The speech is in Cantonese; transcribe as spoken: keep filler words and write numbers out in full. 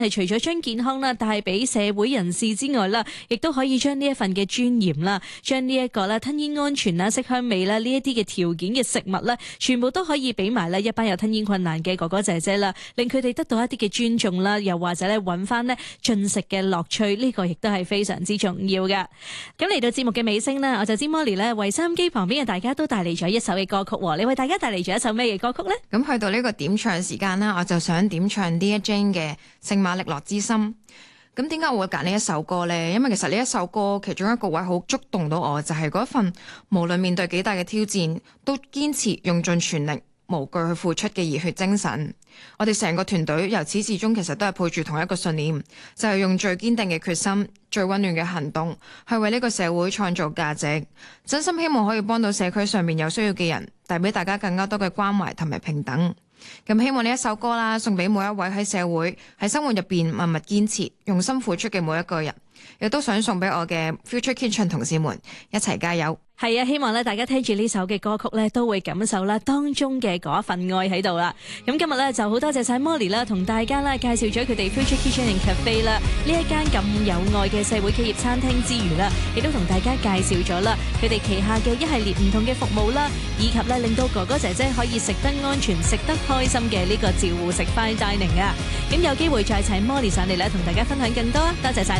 係除咗將健康啦帶俾社會人士之外啦，亦都可以將呢一份嘅尊嚴啦，將呢一個咧吞嚥安全啦、色香味啦呢一啲嘅條件嘅食物咧，全部都可以俾埋咧一班有吞嚥困難嘅哥哥姐姐啦，令佢哋得到一啲嘅尊重啦，又或者咧揾翻咧進食嘅樂趣，呢個亦都係非常之重要噶。咁嚟到節目嘅尾聲呢，我就知 Molly 咧為收音機旁邊嘅大家都帶嚟咗一首嘅歌曲，你為大家帶嚟咗一首咩嘅歌曲呢？ 咁去到呢個點唱時間啦，我就想點唱 Dear Jane 嘅聖馬力諾之心。咁點解我會揀呢一首歌呢？因為其實呢一首歌其中一個位好觸動到我，就係嗰一份無論面對幾大嘅挑戰，都堅持用盡全力無懼去付出嘅熱血精神。我哋成個團隊由始至終其實都係抱住同一個信念，就係用最堅定嘅決心、最溫暖嘅行動去為呢個社會創造價值。真心希望可以幫到社區上面有需要嘅人，帶俾大家更加多嘅關懷同埋平等。咁希望呢一首歌啦，送俾每一位喺社會喺生活入邊默默堅持用心付出嘅每一個人，亦都想送俾我嘅 Future Kitchen 同事們一齊加油。 係啊，希望咧大家聽住呢首嘅歌曲咧，都會感受啦當中嘅嗰一份愛喺度啦。咁今日咧就好多謝晒 Molly 啦，同大家咧介紹咗佢哋 Future Kitchen and Cafe 啦呢一間咁有愛嘅社會企業餐廳之餘啦，亦都同大家介紹咗啦佢哋旗下嘅一系列唔同嘅服務啦，以及咧令到哥哥姐姐可以食得安全、食得開心嘅呢個照護食 Fine Dining 啊。咁有機會再請 Molly 上嚟咧，同大家分享更多。多謝晒。